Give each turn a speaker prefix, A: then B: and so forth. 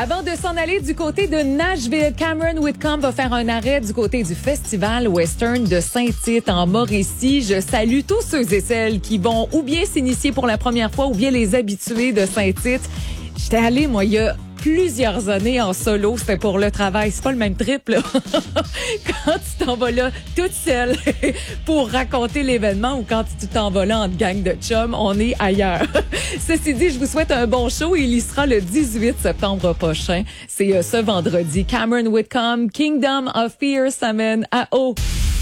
A: Avant de s'en aller du côté de Nashville, Cameron Whitcomb va faire un arrêt du côté du Festival Western de Saint-Tite en Mauricie. Je salue tous ceux et celles qui vont ou bien s'initier pour la première fois ou bien les habitués de Saint-Tite. J'étais allée, moi, il y a plusieurs années en solo. C'était pour le travail. C'est pas le même trip, là. Quand tu t'en vas là toute seule pour raconter l'événement ou quand tu t'en vas là en gang de chums, on est ailleurs. Ceci dit, je vous souhaite un bon show. Il y sera le 18 septembre prochain. C'est ce vendredi. Cameron Whitcomb, Kingdom of Fear, s'amène à eau.